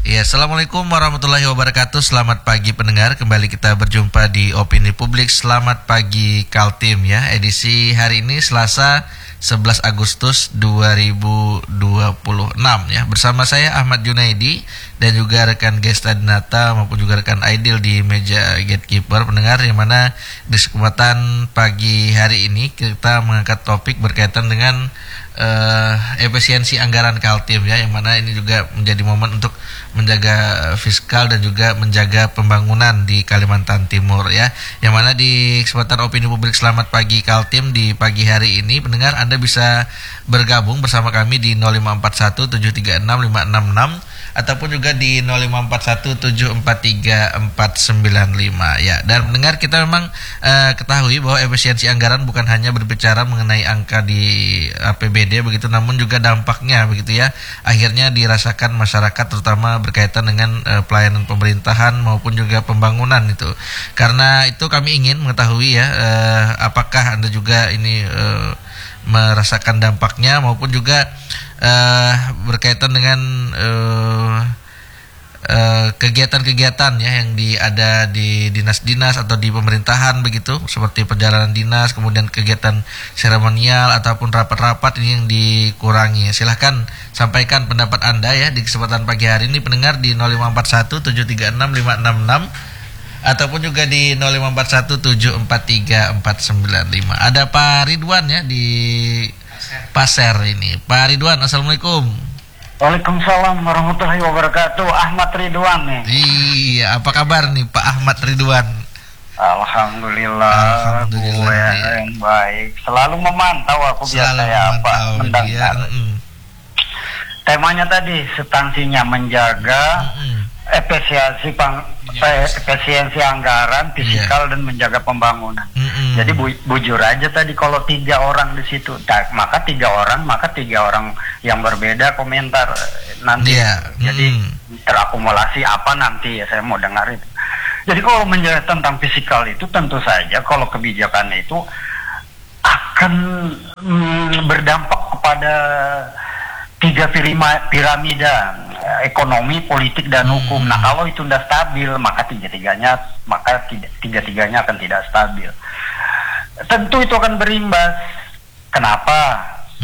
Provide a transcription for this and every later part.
Ya, Assalamualaikum warahmatullahi wabarakatuh. Selamat pagi pendengar. Kembali kita berjumpa di Opini Publik. Selamat pagi Kaltim ya. Edisi hari ini Selasa 11 Agustus 2026 ya. Bersama saya Ahmad Junaidi dan juga rekan Gesta Dinata maupun juga rekan Aidil di meja gatekeeper pendengar, yang mana di kesempatan pagi hari ini kita mengangkat topik berkaitan dengan efisiensi anggaran Kaltim ya, yang mana ini juga menjadi momen untuk menjaga fiskal dan juga menjaga pembangunan di Kalimantan Timur ya. Yang mana di kesempatan Opini Publik Selamat Pagi Kaltim di pagi hari ini pendengar, Anda bisa bergabung bersama kami di 0541 736 566 ataupun juga di 0541 743 495 ya. Dan pendengar, kita memang ketahui bahwa efisiensi anggaran bukan hanya berbicara mengenai angka di APBD begitu, namun juga dampaknya begitu ya, akhirnya dirasakan masyarakat, terutama berkaitan dengan pelayanan pemerintahan maupun juga pembangunan itu. Karena itu kami ingin mengetahui ya, apakah Anda juga ini merasakan dampaknya maupun juga berkaitan dengan kegiatan-kegiatan ya yang ada di dinas-dinas atau di pemerintahan begitu, seperti perjalanan dinas, kemudian kegiatan seremonial ataupun rapat-rapat ini yang dikurangi. Silahkan sampaikan pendapat Anda ya di kesempatan pagi hari ini pendengar di 0541 736 566 ataupun juga di 0541 743 495. Ada Pak Ridwan ya di Pasir ini. Pak Ridwan, Assalamualaikum. Waalaikumsalam warahmatullahi wabarakatuh. Ahmad Ridwan nih. Iya, apa kabar nih Pak Ahmad Ridwan? Alhamdulillah. Gue yang baik. Selalu memantau aku biasa ya Pak, mendengar. Temanya tadi substansinya menjaga efisiensi anggaran, fiskal dan menjaga pembangunan. Jadi bujur aja tadi, kalau 3 orang di situ, maka tiga orang yang berbeda komentar nanti. Jadi terakumulasi apa nanti ya, saya mau dengar itu. Jadi kalau menjaga tentang fiskal itu tentu saja kalau kebijakan itu akan berdampak kepada 3 piramida ekonomi, politik dan hukum. Nah, kalau itu tidak stabil, maka tiga-tiganya akan tidak stabil. Tentu itu akan berimbas. Kenapa?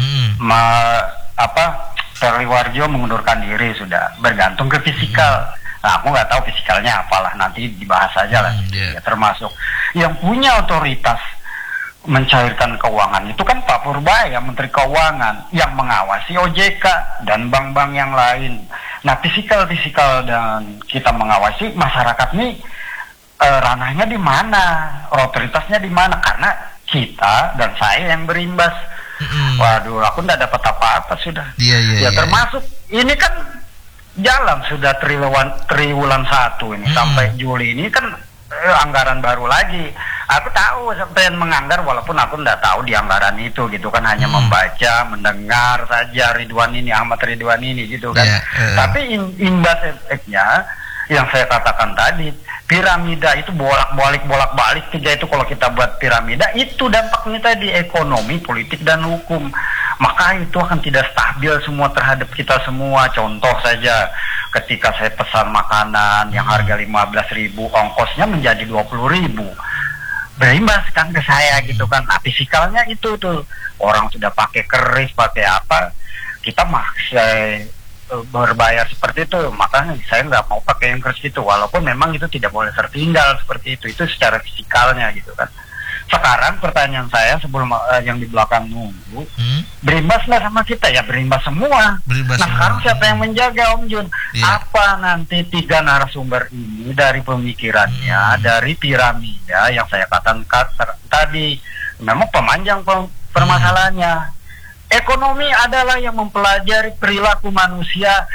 Periwarjo mengundurkan diri sudah bergantung ke fiskal. Nah, aku nggak tahu fiskalnya apalah, nanti dibahas aja lah. Ya, termasuk yang punya otoritas mencairkan keuangan itu kan Pak Purbaya, Menteri Keuangan, yang mengawasi OJK dan bank-bank yang lain. Nah, fiskal dan kita mengawasi masyarakat nih, ranahnya di mana, otoritasnya di mana, karena kita dan saya yang berimbas. Waduh, aku nggak dapat apa-apa sudah. Termasuk ini kan jalan sudah triwulan 1 ini sampai Juli ini kan anggaran baru lagi. Aku tahu sampai menganggar, walaupun aku tidak tahu di anggaran itu gitu kan, hanya membaca, mendengar saja Ahmad Ridwan ini gitu kan. Tapi imbas efeknya yang saya katakan tadi, piramida itu bolak-balik 3 itu kalau kita buat piramida itu dampaknya tadi ekonomi, politik dan hukum. Maka itu akan tidak stabil semua terhadap kita semua. Contoh saja, ketika saya pesan makanan yang harga 15.000, ongkosnya menjadi 20.000. Berimbas kan ke saya gitu kan. Nah, fisikalnya itu tuh orang sudah pakai keris, pakai apa, kita masih berbayar seperti itu. Makanya saya nggak mau pakai yang keris itu, walaupun memang itu tidak boleh tertinggal seperti itu secara fisikalnya gitu kan. Sekarang pertanyaan saya sebelum yang di belakang nunggu, berimbas nggak sama kita? Ya berimbas semua. Sekarang siapa yang menjaga Om Jun? Apa nanti 3 narasumber ini dari pemikirannya, dari piramida yang saya katakan tadi, memang pemanjang permasalahannya. Ekonomi adalah yang mempelajari perilaku manusia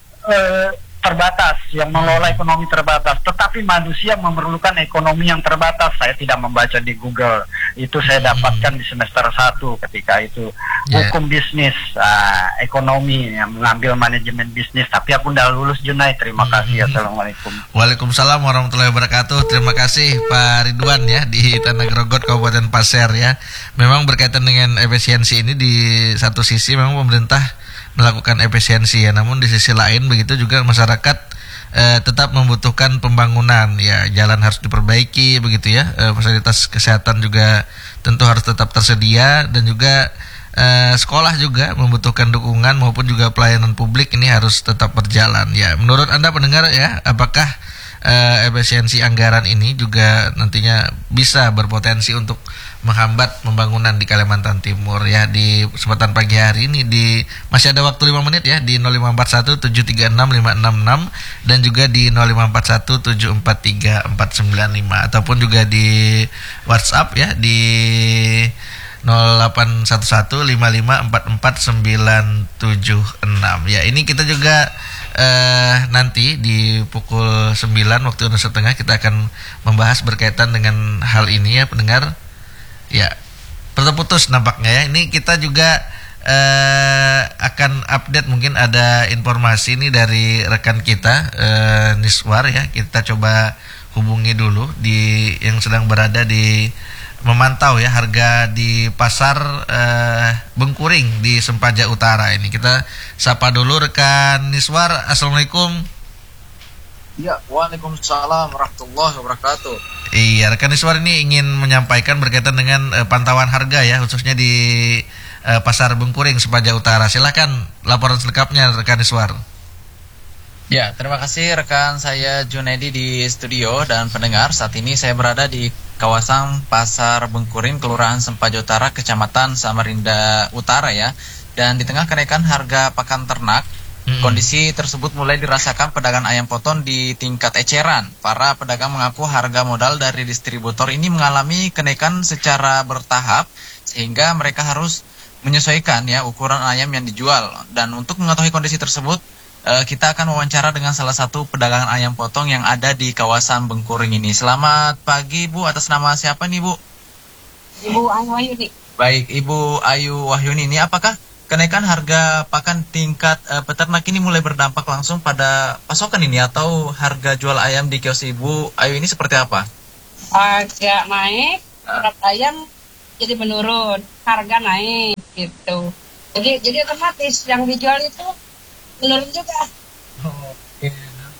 terbatas, yang mengelola ekonomi terbatas, tetapi manusia memerlukan ekonomi yang terbatas. Saya tidak membaca di Google, itu saya dapatkan di semester 1 ketika itu hukum bisnis, ekonomi, yang mengambil manajemen bisnis, tapi aku udah lulus Junai. Terima kasih. Assalamualaikum. Waalaikumsalam warahmatullahi wabarakatuh. Terima kasih Pak Ridwan ya di Tanah Grogot Kabupaten Pasir ya. Memang berkaitan dengan efisiensi ini, di satu sisi memang pemerintah melakukan efisiensi ya, namun di sisi lain begitu juga masyarakat tetap membutuhkan pembangunan, ya jalan harus diperbaiki begitu ya, fasilitas kesehatan juga tentu harus tetap tersedia, dan juga sekolah juga membutuhkan dukungan maupun juga pelayanan publik ini harus tetap berjalan. Ya, menurut Anda pendengar ya, apakah efisiensi anggaran ini juga nantinya bisa berpotensi untuk menghambat pembangunan di Kalimantan Timur ya? Di kesempatan pagi hari ini masih ada waktu 5 menit ya, di 0541 736 566 dan juga di 0541 743 495, ataupun juga di WhatsApp ya di 0811 5544 976. Ya, ini kita juga nanti di pukul 9 waktu Indonesia Tengah kita akan membahas berkaitan dengan hal ini ya pendengar. Ya, terputus nampaknya ya. Ini kita juga akan update, mungkin ada informasi ini dari rekan kita Niswar ya. Kita coba hubungi dulu yang sedang berada di memantau ya harga di pasar Bengkuring di Sempaja Utara ini. Kita sapa dulu rekan Niswar. Assalamualaikum. Ya, waalaikumsalam warahmatullahi wabarakatuh. Iya, rekan Niswar ini ingin menyampaikan berkaitan dengan pantauan harga ya, khususnya di pasar Bengkuring Sempaja Utara. Silakan laporan selengkapnya rekan Niswar. Ya, terima kasih rekan saya Junaidi di studio dan pendengar. Saat ini saya berada di kawasan Pasar Bengkuring, Kelurahan Sempaja Utara, Kecamatan Samarinda Utara ya. Dan di tengah kenaikan harga pakan ternak, kondisi tersebut mulai dirasakan pedagang ayam potong di tingkat eceran. Para pedagang mengaku harga modal dari distributor ini mengalami kenaikan secara bertahap, sehingga mereka harus menyesuaikan ya ukuran ayam yang dijual. Dan untuk mengetahui kondisi tersebut, kita akan wawancara dengan salah satu pedagang ayam potong yang ada di kawasan Bengkuring ini. Selamat pagi Bu, atas nama siapa nih Bu? Ibu Ayu Wahyuni. Baik, Ibu Ayu Wahyuni, ini apakah kenaikan harga pakan tingkat peternak ini mulai berdampak langsung pada pasokan ini, atau harga jual ayam di kios Ibu Ayu ini seperti apa? Agak naik, berat ayam jadi menurun, harga naik gitu. Jadi otomatis yang dijual itu menurun juga. Oke.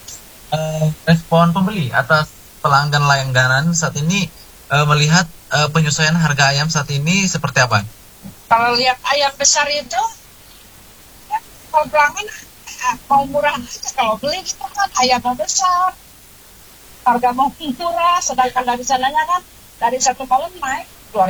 Respon pembeli atas pelanggan langganan saat ini melihat penyesuaian harga ayam saat ini seperti apa? Kalau lihat ayam besar itu, ya, kalau pelanggan mau murah aja. Kalau beli itu kan ayam besar, harga mau murah. Sedangkan dari sananya kan dari 1 pound naik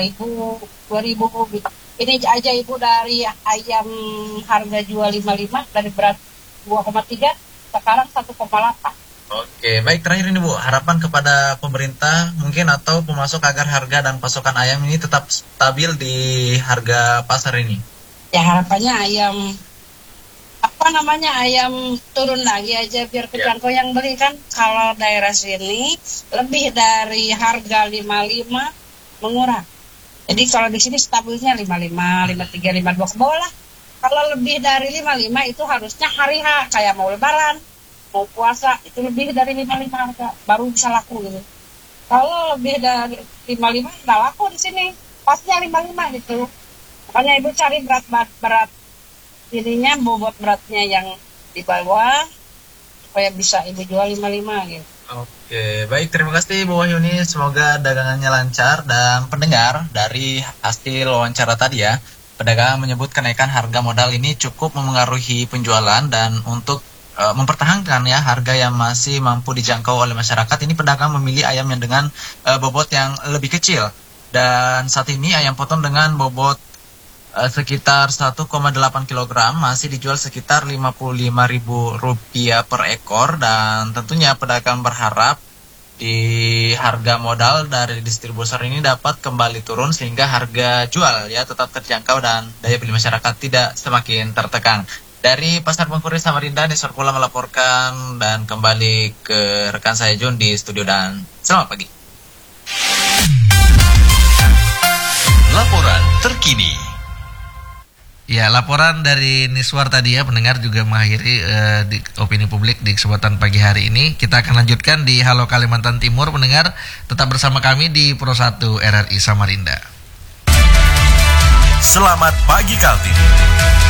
2.000 gitu. Ini aja Ibu, dari ayam harga jual 55 dari berat 2,3 sekarang 1,8. Oke, baik, terakhir ini Bu, harapan kepada pemerintah mungkin atau pemasok agar harga dan pasokan ayam ini tetap stabil di harga pasar ini. Ya harapannya ayam ayam turun lagi aja biar terjangkau yang beli kan. Kalau daerah sini lebih dari harga 55 mengurang. Jadi kalau di sini stabilnya 55, 53, 52 ke bawah lah. Kalau lebih dari 55 itu harusnya hari H, kayak mau lebaran, mau puasa, itu lebih dari 55 harga, baru bisa laku gitu. Kalau lebih dari 55 nggak laku di sini, pasnya 55 gitu. Makanya Ibu cari berat ininya, bobot beratnya yang di bawah, supaya bisa Ibu jual 55 gitu. Oke, baik, terima kasih Bu Wahyuni, semoga dagangannya lancar. Dan pendengar, dari hasil wawancara tadi ya, pedagang menyebut kenaikan harga modal ini cukup memengaruhi penjualan, dan untuk mempertahankan ya harga yang masih mampu dijangkau oleh masyarakat, ini pedagang memilih ayam yang dengan bobot yang lebih kecil. Dan saat ini ayam potong dengan bobot sekitar 1,8 kg masih dijual sekitar Rp55.000 per ekor, dan tentunya pedagang berharap di harga modal dari distributor ini dapat kembali turun sehingga harga jual ya tetap terjangkau dan daya beli masyarakat tidak semakin tertekan. Dari Pasar Bengkuring Samarinda, Niswar Kula melaporkan, dan kembali ke rekan saya Jun di studio, dan selamat pagi. Laporan terkini. Ya, laporan dari Niswar tadi ya pendengar juga mengakhiri di opini publik di kesempatan pagi hari ini. Kita akan lanjutkan di Halo Kalimantan Timur. Pendengar tetap bersama kami di Pro 1 RRI Samarinda. Selamat pagi Kaltim.